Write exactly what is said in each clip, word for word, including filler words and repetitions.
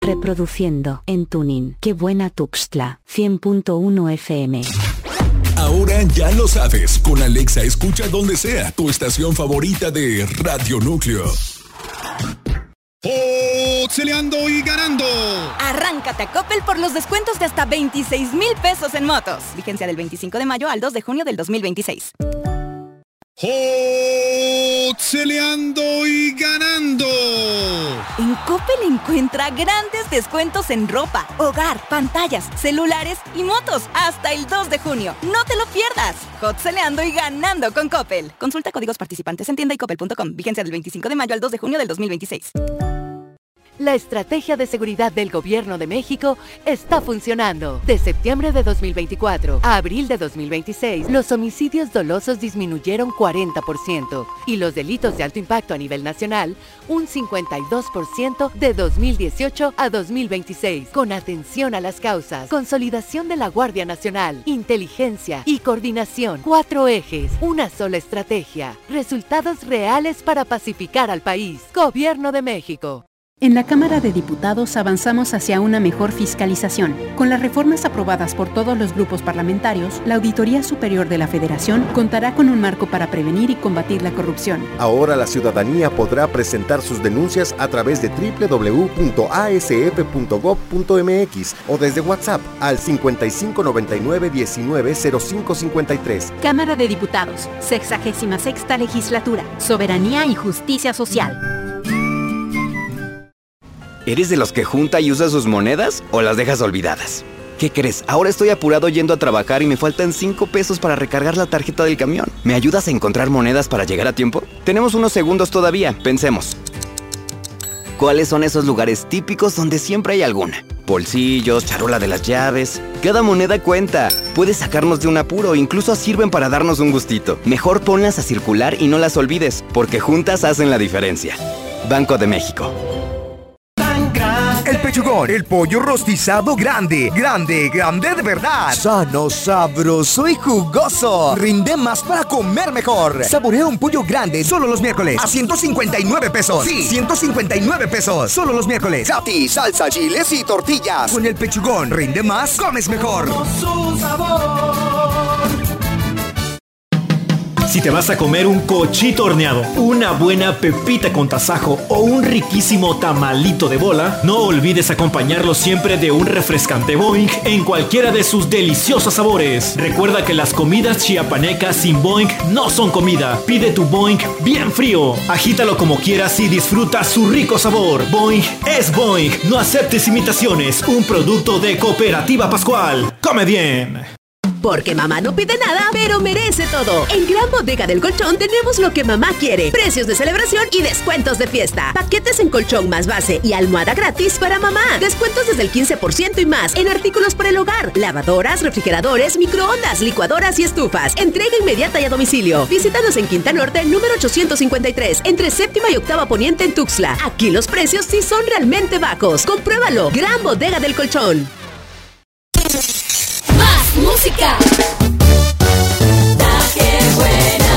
Reproduciendo en Tuning. Qué buena Tuxtla. cien punto uno F M. Ahora ya lo sabes. Con Alexa escucha donde sea tu estación favorita de Radio Núcleo. ¡Peleando y ganando! Arráncate a Coppel por los descuentos de hasta veintiséis mil pesos en motos. Vigencia del veinticinco de mayo al dos de junio del dos mil veintiséis. ¡Peleando y ganando! En Coppel encuentra grandes descuentos en ropa, hogar, pantallas, celulares y motos hasta el dos de junio. ¡No te lo pierdas! Hot-celeando y ganando con Coppel. Consulta códigos participantes en tienda y coppel punto com. Vigencia del veinticinco de mayo al dos de junio del dos mil veintiséis. La estrategia de seguridad del Gobierno de México está funcionando. De septiembre de dos mil veinticuatro a abril de dos mil veintiséis, los homicidios dolosos disminuyeron cuarenta por ciento y los delitos de alto impacto a nivel nacional un cincuenta y dos por ciento de dos mil dieciocho a dos mil veintiséis. Con atención a las causas, consolidación de la Guardia Nacional, inteligencia y coordinación. Cuatro ejes, una sola estrategia. Resultados reales para pacificar al país. Gobierno de México. En la Cámara de Diputados avanzamos hacia una mejor fiscalización. Con las reformas aprobadas por todos los grupos parlamentarios, la Auditoría Superior de la Federación contará con un marco para prevenir y combatir la corrupción. Ahora la ciudadanía podrá presentar sus denuncias a través de doble u doble u doble u punto a s f punto gob punto m x o desde WhatsApp al cincuenta y cinco noventa y nueve diecinueve cero cinco cincuenta y tres. Cámara de Diputados, sexagésima sexta legislatura, soberanía y justicia social. ¿Eres de los que junta y usa sus monedas o las dejas olvidadas? ¿Qué crees? Ahora estoy apurado yendo a trabajar y me faltan cinco pesos para recargar la tarjeta del camión. ¿Me ayudas a encontrar monedas para llegar a tiempo? Tenemos unos segundos todavía, pensemos. ¿Cuáles son esos lugares típicos donde siempre hay alguna? Bolsillos, charola de las llaves. Cada moneda cuenta. Puede sacarnos de un apuro, incluso sirven para darnos un gustito. Mejor ponlas a circular y no las olvides, porque juntas hacen la diferencia. Banco de México. El pechugón, el pollo rostizado grande, grande, grande de verdad. Sano, sabroso y jugoso. Rinde más para comer mejor. Saborea un pollo grande solo los miércoles a ciento cincuenta y nueve pesos. Sí, ciento cincuenta y nueve pesos. Solo los miércoles. Zati, salsa, chiles y tortillas. Con el pechugón, rinde más, comes mejor. Su sabor. Si te vas a comer un cochito horneado, una buena pepita con tasajo o un riquísimo tamalito de bola, no olvides acompañarlo siempre de un refrescante Boing en cualquiera de sus deliciosos sabores. Recuerda que las comidas chiapanecas sin Boing no son comida. Pide tu Boing bien frío, agítalo como quieras y disfruta su rico sabor. Boing es Boing, no aceptes imitaciones. Un producto de Cooperativa Pascual. ¡Come bien! Porque mamá no pide nada, pero merece todo. En Gran Bodega del Colchón tenemos lo que mamá quiere. Precios de celebración y descuentos de fiesta. Paquetes en colchón más base y almohada gratis para mamá. Descuentos desde el quince por ciento y más en artículos para el hogar. Lavadoras, refrigeradores, microondas, licuadoras y estufas. Entrega inmediata y a domicilio. Visítanos en Quinta Norte, número ochocientos cincuenta y tres, entre séptima y octava poniente en Tuxtla. Aquí los precios sí son realmente bajos. Compruébalo. Gran Bodega del Colchón. Más música. La que buena.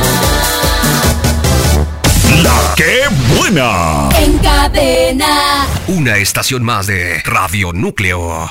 La que buena. En cadena. Una estación más de Radio Núcleo.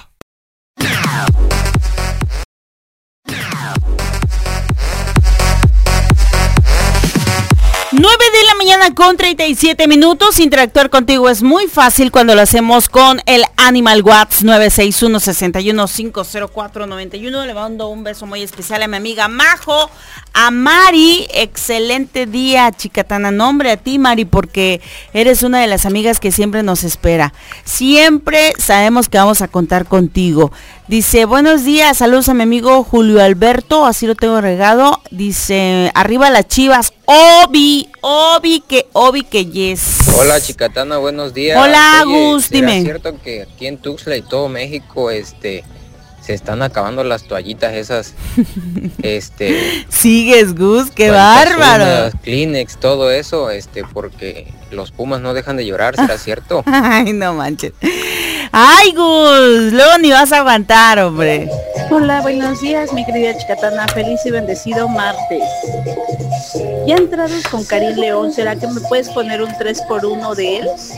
nueve de la mañana con treinta y siete minutos. Interactuar contigo es muy fácil cuando lo hacemos con el Animal Watts nueve seis uno, seis uno cinco cero cuatro nueve uno. Le mando un beso muy especial a mi amiga Majo, a Mari. Excelente día, chicatana. Nombre a ti, Mari, porque eres una de las amigas que siempre nos espera. Siempre sabemos que vamos a contar contigo. Dice, buenos días, saludos a mi amigo Julio Alberto, así lo tengo regado. Dice, arriba las Chivas, Obi, Obi que, Obi que yes. Hola, chicatana, buenos días. Hola, Oye, Gus, ¿será dime. cierto que aquí en Tuxtla y todo México, este, se están acabando las toallitas esas, este... Sigues, Gus, qué bárbaro. Unas, Kleenex, todo eso, este, porque los Pumas no dejan de llorar, ¿será cierto? Ay, no manches. Ay, Gus, luego ni vas a aguantar, hombre. Hola, buenos días, mi querida chicatana. Feliz y bendecido martes. Ya entrados con Karim León, ¿será que me puedes poner un tres por uno de él?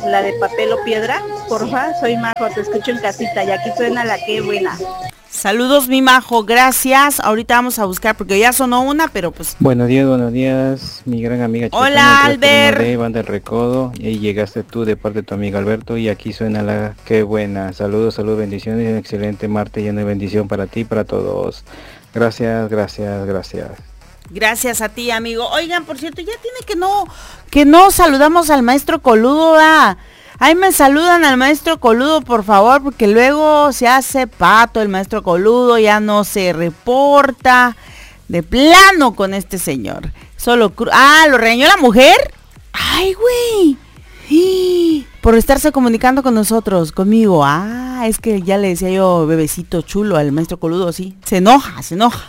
la de Papel o Piedra, porfa. Soy Majo, te escucho en casita y aquí suena la que buena. Saludos, mi Majo, gracias. Ahorita vamos a buscar porque ya sonó una, pero pues... Buenos días, buenos días, mi gran amiga. Hola, Albert. De Iván del Recodo, y llegaste tú de parte de tu amigo Alberto y aquí suena la que buena. Saludos, saludos, bendiciones, un excelente martes lleno de bendición para ti y para todos. Gracias, gracias, gracias. Gracias a ti, amigo. Oigan, por cierto, ya tiene que no, que no saludamos al maestro Coludo, ¿verdad? Ahí me saludan al maestro Coludo, por favor, porque luego se hace pato el maestro Coludo, ya no se reporta de plano con este señor. Solo cru- Ah, ¿lo regañó la mujer? Ay, güey. Sí, por estarse comunicando con nosotros, conmigo. Ah, es que ya le decía yo bebecito chulo al maestro Coludo, sí. Se enoja, se enoja.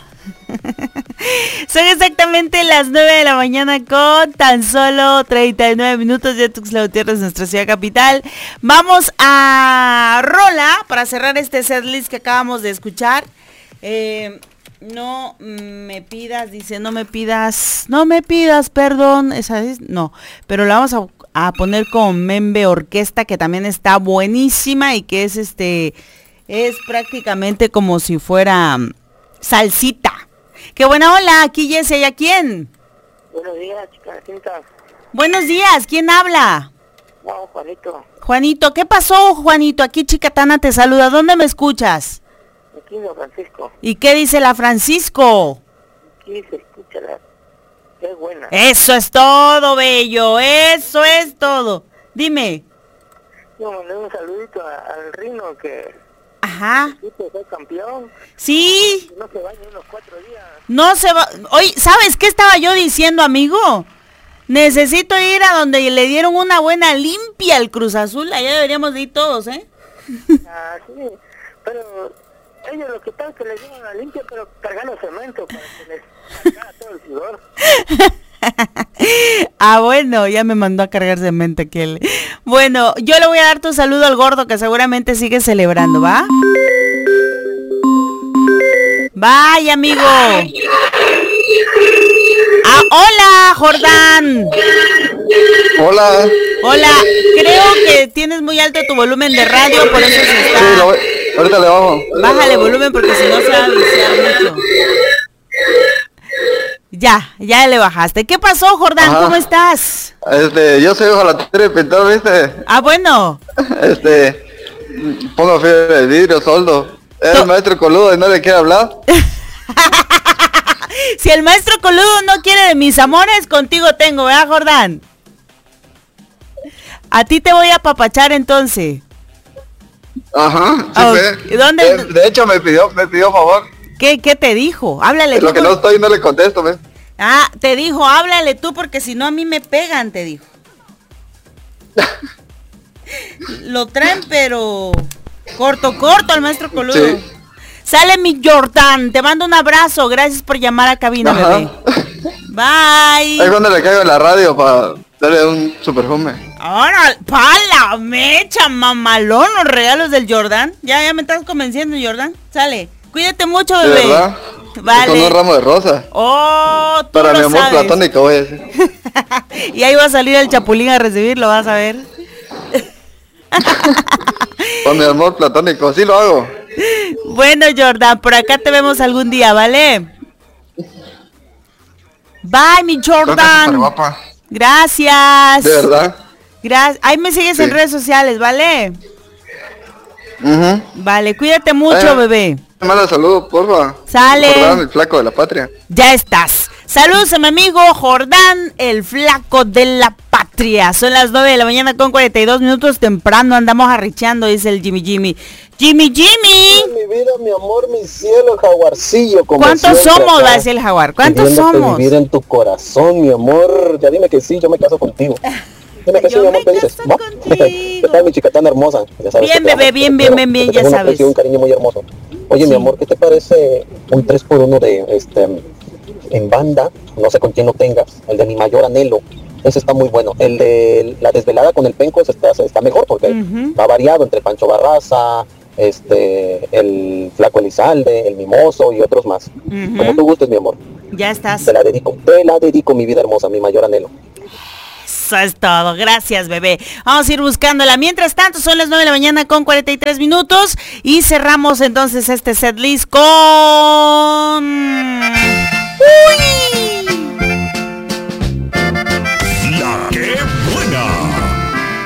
Son exactamente las nueve de la mañana con tan solo treinta y nueve minutos de Tuxtla Gutiérrez, nuestra ciudad capital. Vamos a rola para cerrar este setlist que acabamos de escuchar. Eh, no me pidas, dice, no me pidas, no me pidas, perdón, esa es, no, pero la vamos a, a poner con Membe Orquesta, que también está buenísima y que es este, es prácticamente como si fuera salsita. Qué buena, hola, aquí Jessy, ¿y a quién? Buenos días, chica Cinta. Buenos días, ¿quién habla? No, Juanito. Juanito, ¿qué pasó, Juanito? Aquí Chicatana te saluda, ¿dónde me escuchas? Aquí en Francisco. ¿Y qué dice la Francisco? Aquí se escucha la... Qué buena. Eso es todo, bello, eso es todo. Dime. Yo mandé un saludito a, al Rino que... Ajá. El equipo fue campeón. Sí. No se va ni unos cuatro días. No se va. Oye, ¿sabes qué estaba yo diciendo, amigo? Necesito ir a donde le dieron una buena limpia al Cruz Azul. Allá deberíamos de ir todos, ¿eh? Ah, sí. Pero ellos lo que pasa es que les dieron una limpia, pero cargando cemento para que les sacara todo el sudor. Ah, bueno, ya me mandó a cargar cemento aquel. Bueno, yo le voy a dar tu saludo al gordo que seguramente sigue celebrando, ¿va? Bye, amigo. Ah, hola, Jordán. Hola. Hola, creo que tienes muy alto tu volumen de radio, por eso se está... Sí, lo voy... ahorita le bajo. Bájale volumen porque si no se va a viciar mucho. Ya, ya le bajaste. ¿Qué pasó, Jordán? Ajá. ¿Cómo estás? Este, yo soy ojalatero y pintor, ¿viste? Ah, bueno. Este, pongo fibra de vidrio, soldo. Es el maestro Coludo y no le quiere hablar. Si el maestro Coludo no quiere de mis amores, contigo tengo, ¿verdad, Jordán? A ti te voy a apapachar entonces. Ajá, sí, Oh, fue. ¿dónde? De, de hecho me pidió, me pidió favor. ¿Qué, qué te dijo? Háblale Lo tú. que no estoy no le contesto, ¿ves? Ah, te dijo, háblale tú porque si no a mí me pegan, te dijo. Lo traen, pero corto, corto al maestro Coludo. Sí. Sale mi Jordán, te mando un abrazo, gracias por llamar a cabina, ajá, bebé. Bye. Ahí cuando le caigo en la radio para darle un superfume. Ahora, pa' la mecha, mamalón, los regalos del Jordán. Ya, ya me estás convenciendo, Jordán. Sale. Cuídate mucho, bebé. ¿De verdad? Vale. Con un ramo de rosa. Oh, tú para lo mi amor sabes. platónico, voy a decir. Y ahí va a salir el chapulín a recibirlo, vas a ver. Con mi amor platónico, sí lo hago. Bueno, Jordán, por acá te vemos algún día, ¿vale? Bye, mi Jordán. Gracias. De verdad. Gracias. Ahí me sigues sí. en redes sociales, ¿vale? Uh-huh. Vale, cuídate mucho, eh, bebé. Me manda saludos, porfa. Sale. Jordán, el flaco de la patria. Ya estás. Saludos a mi amigo Jordán, el flaco de la patria. Son las nueve de la mañana con cuarenta y dos minutos. Temprano andamos arrichando, dice el Jimmy Jimmy. Jimmy Jimmy. Mi vida, mi amor, mi cielo, jaguarcillo. Como ¿Cuántos somos, va a decir el jaguar? ¿Cuántos somos? Vivir en tu corazón, mi amor. Ya dime que sí, yo me caso contigo. Dime que sí, mi amor, ¿qué dices? ¿No? ¿Qué tal, mi chica tan hermosa? Ya sabes bien, bebé, bien, bien, bien, bien, ya sabes. Un cariño muy hermoso. Oye, sí. mi amor, ¿qué te parece un tres por uno de, este, en banda? No sé con quién lo tengas. El de mi mayor anhelo. Ese está muy bueno. El de la desvelada con el penco está, está mejor porque uh-huh. va variado entre Pancho Barraza, este, el Flaco Elizalde, el Mimoso y otros más. Uh-huh. Como tú gustes, mi amor. Ya estás. Te la dedico, te la dedico, mi vida hermosa, mi mayor anhelo. Eso es todo. Gracias, bebé. Vamos a ir buscándola. Mientras tanto, son las nueve de la mañana con cuarenta y tres minutos y cerramos entonces este setlist con